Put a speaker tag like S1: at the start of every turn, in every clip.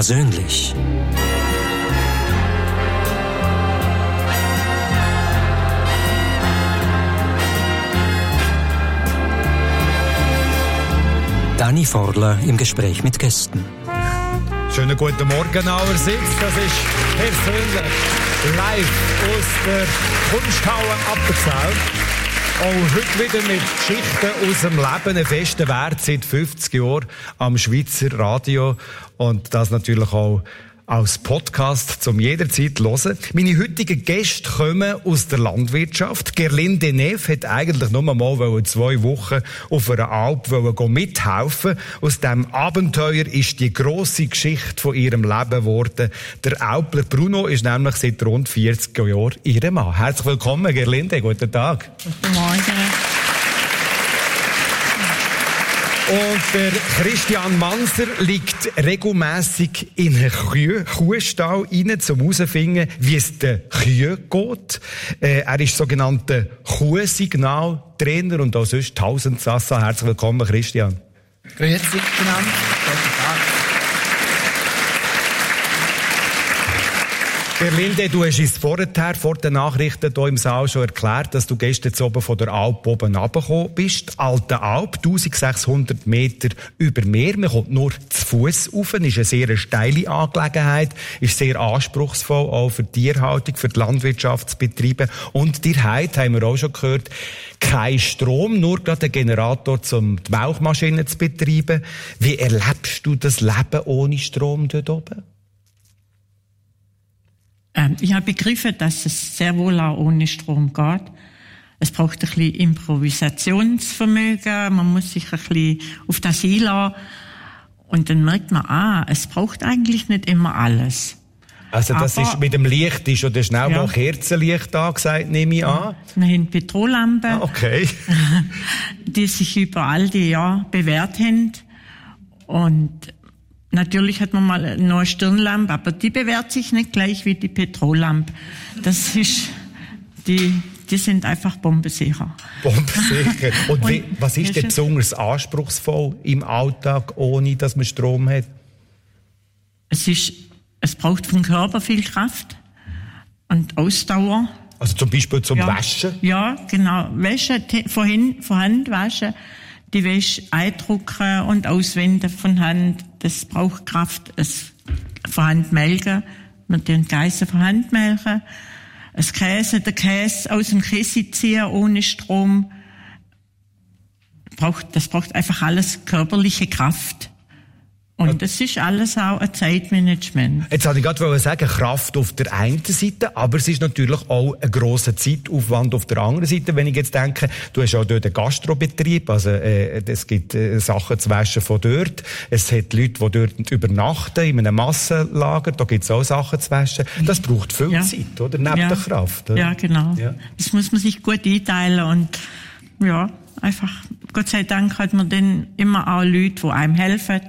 S1: Persönlich. Dani Forler im Gespräch mit Gästen.
S2: Schönen guten Morgen allerseits. Das ist persönlich live aus der Kunsthalle Appenzell. Auch heute wieder mit Geschichten aus dem Leben. Ein fester Wert seit 50 Jahren am Schweizer Radio. Und das natürlich auch als Podcast zum jederzeit hören. Meine heutigen Gäste kommen aus der Landwirtschaft. Gerlinde Neff hat eigentlich nur mal 2 Wochen auf einer Alp mithelfen. Aus diesem Abenteuer ist die grosse Geschichte von ihrem Leben geworden. Der Alpler Bruno ist nämlich seit rund 40 Jahren ihr Mann. Herzlich willkommen, Gerlinde. Guten Tag.
S3: Guten Morgen.
S2: Und der Christian Manser liegt regelmässig in einen Kuhstall rein, um herauszufinden, wie es den Kühen geht. Er ist sogenannter Kuhsignaltrainer und auch sonst Tausendsassa. Herzlich willkommen, Christian.
S4: Grüezi miteinander. Guten Tag.
S2: Gerlinde, du hast uns vor den Nachrichten hier im Saal schon erklärt, dass du gestern oben von der Alp oben runtergekommen bist. Die Alte Alp, 1600 Meter über Meer. Man kommt nur zu Fuss rauf. Ist eine sehr steile Angelegenheit. Ist sehr anspruchsvoll, auch für die Tierhaltung, für die Landwirtschaftsbetriebe. Und die Heid, haben wir auch schon gehört, kein Strom, nur gerade ein Generator, um die Milchmaschine zu betreiben. Wie erlebst du das Leben ohne Strom dort oben?
S3: Ich habe begriffen, dass es sehr wohl auch ohne Strom geht. Es braucht ein bisschen Improvisationsvermögen, man muss sich ein bisschen auf das einlassen. Und dann merkt man, es braucht eigentlich nicht immer alles.
S2: Also das ist mit dem Licht ist oder schnell mal Kerzenlicht angesagt, nehme ich an.
S3: Wir haben Petrollampen,
S2: okay.
S3: die sich über all die Jahre bewährt haben. Und natürlich hat man mal noch eine Stirnlampe, aber die bewährt sich nicht gleich wie die Petrollampe. Das ist, die sind einfach bombensicher.
S2: Bombensicher. Und was ist denn besonders anspruchsvoll im Alltag, ohne dass man Strom hat?
S3: Es braucht vom Körper viel Kraft und Ausdauer.
S2: Also zum Beispiel zum Waschen? Ja,
S3: genau. Waschen, von Hand waschen. Die Wäsche eindrucken und auswenden von Hand, das braucht Kraft. Es von Hand melken, wir tun Geissen von Hand melken. Der Käse aus dem Käse ziehen ohne Strom. Das braucht einfach alles körperliche Kraft. Und das ist alles auch ein Zeitmanagement.
S2: Jetzt wollte ich gerade sagen, Kraft auf der einen Seite, aber es ist natürlich auch ein grosser Zeitaufwand auf der anderen Seite. Wenn ich jetzt denke, du hast auch dort einen Gastrobetrieb, also es gibt Sachen zu waschen von dort. Es hat Leute, die dort übernachten, in einem Massenlager, da gibt es auch Sachen zu waschen. Das braucht viel Zeit, oder? Neben der Kraft. Oder?
S3: Ja, genau. Ja. Das muss man sich gut einteilen und einfach, Gott sei Dank hat man dann immer auch Leute, die einem helfen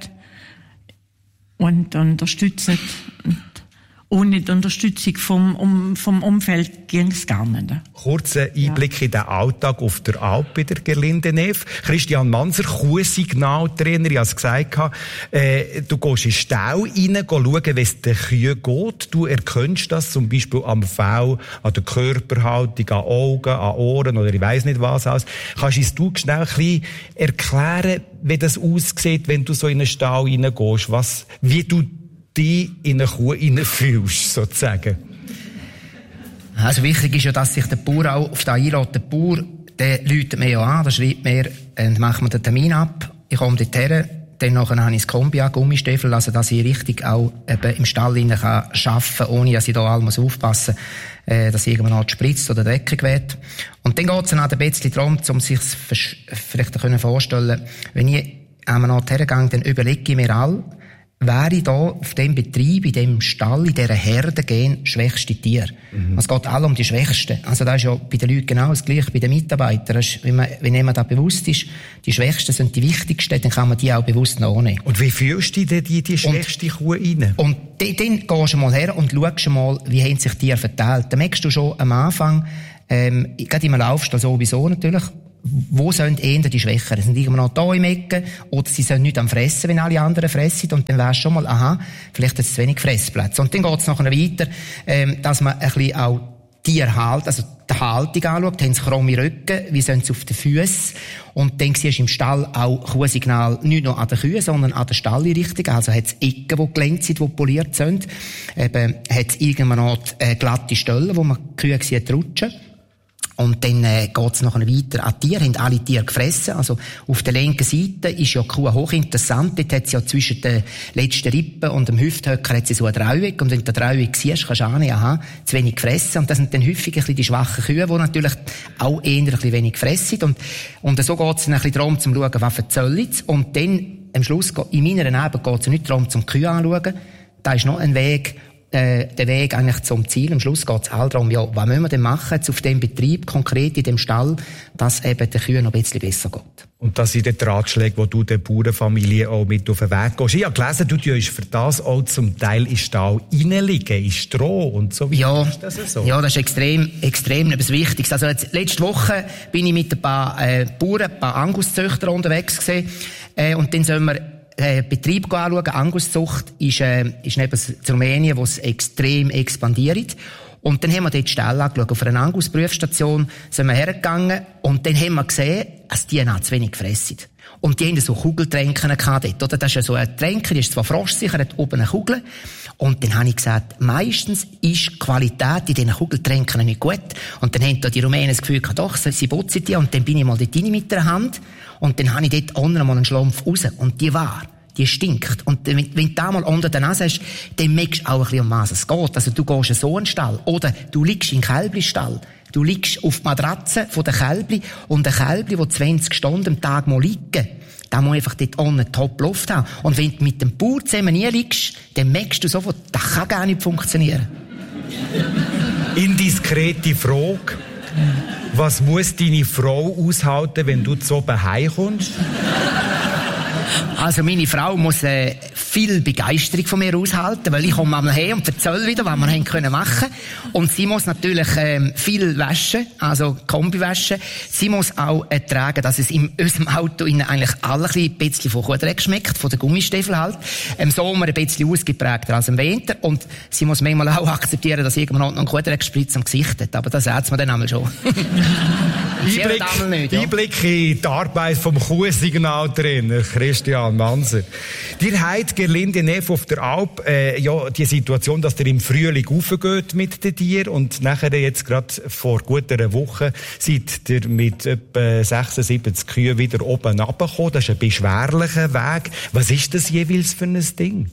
S3: und unterstützen. Und ohne die Unterstützung vom Umfeld ging es gar nicht.
S2: Kurzer Einblick in den Alltag auf der Alp bei der Gerlinde Neff. Christian Manser, Kuhsignaltrainer, ich habe es gesagt. Du gehst in den Stall rein, schauen, wie es den Kühen geht. Du erkennst das zum Beispiel am Fell, an der Körperhaltung, an Augen, an Ohren oder ich weiss nicht was alles. Kannst du schnell ein bisschen erklären, wie das aussieht, wenn du so in einen Stall reingehst? Wie du dich in eine Kuh hineinfühlst, sozusagen?
S4: Also wichtig ist ja, dass sich der Bauer auch auf das einlässt. Der Bauer, der läutet mir ja an, der schreibt mir, machen wir den Termin ab, ich komme dorthin, dann nachher habe ich das Kombi an, Gummistiefel, also dass ich richtig auch eben im Stall rein kann arbeiten, ohne dass ich da all aufpassen muss, dass irgendwann noch spritzt oder der Decke weht. Und dann geht es dann ein bisschen darum, um sich vielleicht vorstellen, wenn ich einmal noch hergehe, dann überlege ich mir all, wäre ich da auf dem Betrieb, in dem Stall, in dieser Herde gehen, schwächste Tier. Es geht alle um die Schwächsten. Also das ist ja bei den Leuten genau das Gleiche, bei den Mitarbeitern. Wenn jemand da bewusst ist, die Schwächsten sind die Wichtigsten, dann kann man die auch bewusst nehmen.
S2: Und wie fühlst du denn die schwächste Kuh rein?
S4: Und dann gehst du mal her und schaust mal, wie haben sich die Tiere verteilt. Dann merkst du schon am Anfang, gerade im Laufstall sowieso natürlich, wo sollen eher die Schwächeren? Sind irgendwo noch da im Ecken? Oder sie sollen nicht am Fressen, wenn alle anderen fressen? Und dann weisst du schon mal, aha, vielleicht hat es zu wenig Fressplätze. Und dann geht's nachher weiter, dass man ein bisschen auch Tierhaltung, also die Haltung anschaut. Haben sie krumme Rücken? Wie sind sie auf den Füßen? Und dann siehst du im Stall auch Kuhsignal nicht nur an den Kühen, sondern an der Stalleinrichtung. Also hat es Ecken, die gelenkt sind, die poliert sind. Eben hat es irgendwann noch glatte Stellen, wo man die Kühe sieht rutschen. Und dann geht's nachher weiter an Tiere, haben alle Tiere gefressen. Also auf der linken Seite ist ja die Kuh hochinteressant. Dort hat sie ja zwischen den letzten Rippen und dem Hüfthöcker hat sie so ein Dreieck. Und wenn du den Dreieck siehst, kannst du ahnen, aha, zu wenig gefressen. Und das sind dann häufig ein bisschen die schwachen Kühe, die natürlich auch eher ein bisschen wenig fressen. Und so geht's dann ein bisschen darum, zu schauen, was verzöllen sie. Und dann, am Schluss, in meiner Arbeit geht's nicht darum, zum Kühe anzuschauen. Da ist noch ein Weg, der Weg eigentlich zum Ziel. Am Schluss geht es all darum, ja, was müssen wir denn machen jetzt auf dem Betrieb, konkret in dem Stall, dass eben den Kühen noch ein bisschen besser geht.
S2: Und das sind die Ratschläge, die du der Bauernfamilie auch mit auf den Weg gehst. Ich habe gelesen, du tust für das auch zum Teil in Stall reinliegen, in Stroh und so weiter.
S4: Ja,
S2: ist das so? Ja,
S4: das ist extrem etwas Wichtiges. Also jetzt, letzte Woche bin ich mit ein paar Bauern, ein paar Anguszüchter unterwegs gewesen, und dann sollen wir Betrieb anschauen. Anguszucht ist neben Rumänien, wo es extrem expandiert. Und dann haben wir dort die Stelle angeschaut. Auf einer Angus-Prüfstation sind wir hergegangen und dann haben wir gesehen, dass die zu wenig gefressen. Und die haben so Kugeltränken gehabt dort, oder? Das ist ja so ein Tränker, die ist zwar frostsicher, hat oben eine Kugel. Und dann habe ich gesagt, meistens ist die Qualität in diesen Kugeltränken nicht gut. Und dann haben da die Rumänen das Gefühl gehabt, doch, sie putzen die. Und dann bin ich mal dort rein mit der Hand. Und dann habe ich dort unten mal einen Schlumpf raus. Und die stinkt. Und wenn du da mal unter der Nase hast, dann merkst du auch ein bisschen, um was es geht. Also du gehst in so einen Stall. Oder du liegst in den Kälbli-Stall. Du liegst auf die Matratze von der Kälbli. Und ein Kälbli, das 20 Stunden am Tag mal liegen, da muss einfach dort unten top Luft haben. Und wenn du mit dem Bauer zusammen nie liegst, dann merkst du sofort, das kann gar nicht funktionieren.
S2: Indiskrete Frage. Was muss deine Frau aushalten, wenn du so heimkommst?
S4: Also meine Frau muss viel Begeisterung von mir aushalten, weil ich komme einmal her und erzähle wieder, was wir haben können machen. Und sie muss natürlich viel waschen, also Kombi waschen. Sie muss auch ertragen, dass es in unserem Auto eigentlich alle ein bisschen von Kuhdreck schmeckt, von den Gummistiefeln halt. Im Sommer ein bisschen ausgeprägter als im Winter. Und sie muss manchmal auch akzeptieren, dass irgendwann noch ein Kuhdreckspritz am Gesicht hat. Aber das sagt man dann einmal schon.
S2: Einblick in die Arbeit vom Kuhsignaltrainer Christian Manser. Dir hat Gerlinde Neff auf der Alp die Situation, dass der im Frühling raufgeht mit den Tieren und nachher jetzt gerade vor gut einer Woche seid ihr mit etwa 76 Kühen wieder oben runtergekommen. Das ist ein beschwerlicher Weg. Was ist das jeweils für ein Ding?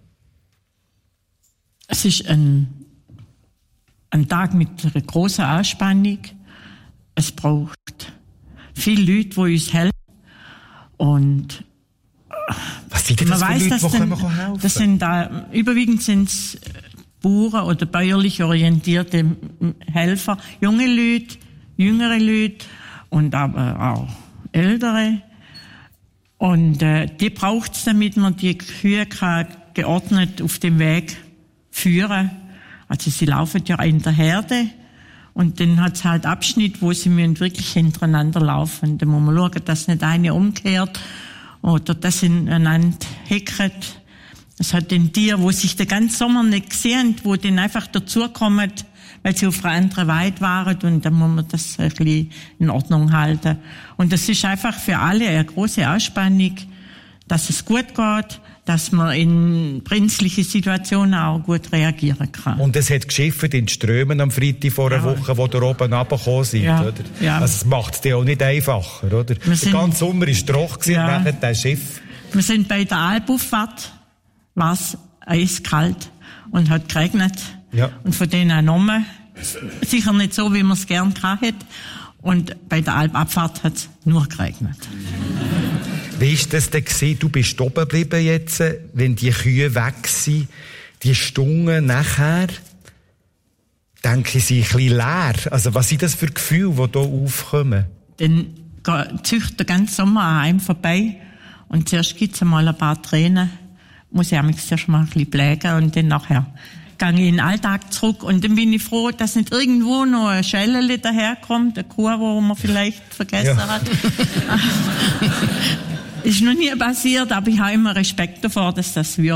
S3: Es ist ein Tag mit einer grossen Anspannung. Es braucht viele Leute, die uns helfen. Und
S2: was sind denn das für Leute, die helfen?
S3: Das sind überwiegend sind es Bauern oder bäuerlich orientierte Helfer. Junge Leute, jüngere Leute und aber auch ältere. Und die braucht es, damit man die Kühe geordnet auf dem Weg führen. Also sie laufen ja in der Herde. Und dann hat es halt Abschnitt, wo sie müssen wirklich hintereinander laufen. Da muss man schauen, dass nicht eine umkehrt oder dass sie einander hecken. Es hat den Tier, wo sich den ganzen Sommer nicht gesehen, wo dann einfach dazukommen, weil sie auf einer anderen Weide waren. Und dann muss man das ein bisschen in Ordnung halten. Und das ist einfach für alle eine große Anspannung, dass es gut geht, dass man in brenzliche Situationen auch gut reagieren kann.
S2: Und es hat geschifft in Strömen am Freitag vor einer Woche, wo ihr oben runtergekommen seid, oder?
S3: Ja.
S2: Also es macht es dir auch nicht einfacher, oder? Der ganze Sommer war trocken, und nachher das Schiff.
S3: Wir sind bei der Albauffahrt, war es eiskalt und hat geregnet. Ja. Und von denen auch nochmal. Sicher nicht so, wie man es gern gehabt hätte. Und bei der Albabfahrt hat es nur geregnet.
S2: Wie war das denn gewesen? Du bist oben geblieben jetzt, wenn die Kühe weg sind, die Stunden nachher, denke ich, sind ein bisschen leer. Also was sind das für Gefühle, die hier aufkommen?
S3: Dann züchtet der ganze Sommer an einem vorbei und zuerst gibt es einmal ein paar Tränen, muss ich zuerst mal ein bisschen pflegen und dann nachher gehe ich in den Alltag zurück und dann bin ich froh, dass nicht irgendwo noch ein Schellele daherkommt, eine Kuh, wo man vielleicht vergessen hat. Ist noch nie passiert, aber ich habe immer Respekt davor, dass das wird.